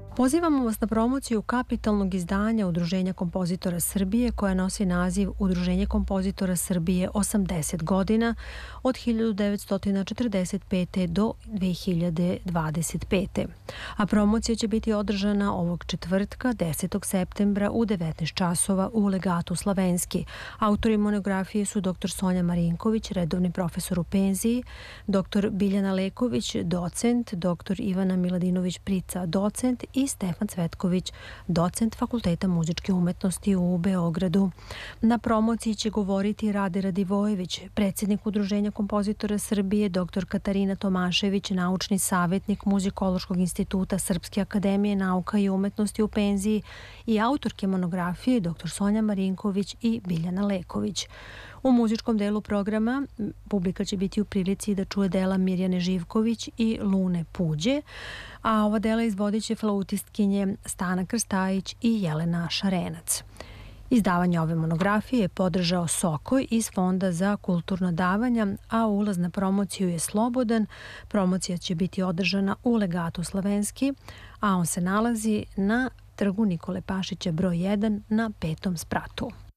Pozivamo vas na promociju kapitalnog izdanja Udruženja kompozitora Srbije koja nosi naziv Udruženje kompozitora Srbije 80 godina od 1945. do 2025. A promocija će biti održana ovog četvrtka 10. septembra u 19 časova u Legatu Slavenski. Autori monografije su dr. Sonja Marinković, redovni profesor u penziji, dr. Biljana Leković, docent, dr. Ivana Miladinović-Prica, docent i Stefan Cvetković, docent Fakulteta muzičke umetnosti u Beogradu. Na promociji će govoriti Rade Radivojević, predsjednik Udruženja kompozitora Srbije, dr. Katarina Tomašević, naučni savjetnik Muzikološkog instituta Srpske akademije nauka i umetnosti u penziji i autorke monografije dr. Sonja Marinković i Biljana Leković. U muzičkom delu programa publika će biti u prilici da čuje dela Mirjane Živković i Lune Puđe, a ova dela izvodit će flautistkinje Stana Krstajić i Jelena Šarenac. Izdavanje ove monografije je podržao Sokoj iz Fonda za kulturno davanja, a ulaz na promociju je slobodan. Promocija će biti održana u Legatu Slavenski, a on se nalazi na trgu Nikole Pašića broj 1 na 5. spratu.